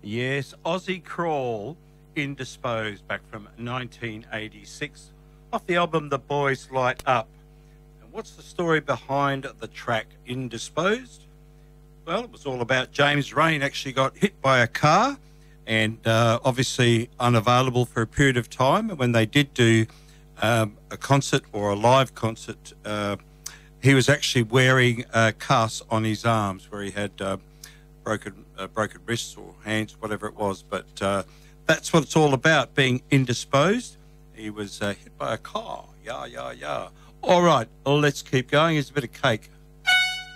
Yes, Aussie Crawl, Indisposed, back from 1986, off the album The Boys Light Up. And what's the story behind the track Indisposed? Well, it was all about James Rain actually got hit by a car and obviously unavailable for a period of time. And when they did do a concert or a live concert, he was actually wearing a cast on his arms where he had broken wrists or hands, whatever it was. But that's what it's all about, being indisposed. He was hit by a car. Yeah. All right, let's keep going. Here's a bit of cake.